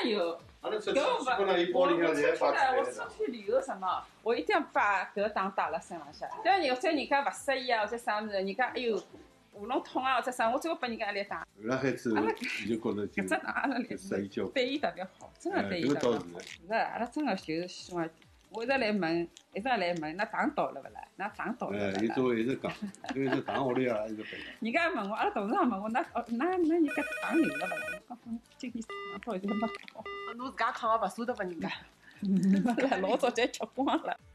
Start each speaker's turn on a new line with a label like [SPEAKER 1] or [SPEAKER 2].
[SPEAKER 1] 有。
[SPEAKER 2] 阿拉出去
[SPEAKER 1] 搿
[SPEAKER 2] 基本上伊包里向
[SPEAKER 1] 我出去
[SPEAKER 2] 侪摆
[SPEAKER 1] 了，我
[SPEAKER 2] 出来
[SPEAKER 1] 出去旅游什么，我一定要把搿档带辣身浪向。像有些人家勿适意啊，或者啥物事，人家哎哟喉咙痛啊，或者啥，我最好拨人家一粒档。
[SPEAKER 2] 后来孩子就觉着就
[SPEAKER 1] 搿只档阿拉来
[SPEAKER 2] 适意交关。
[SPEAKER 1] 对伊特别好，真的对伊特别好。是的，阿拉真的就是希望，我一直来问，那档到了勿啦？那档到了勿啦？
[SPEAKER 2] 伊作为一直讲，因为是糖屋里啊，一直背。
[SPEAKER 1] 人家问我，阿拉董事长问我，那人家档有了勿啦？我讲今天到现在没到。
[SPEAKER 3] 侬自家扛个勿舍得拨人家。
[SPEAKER 1] 没了，老早就吃光了。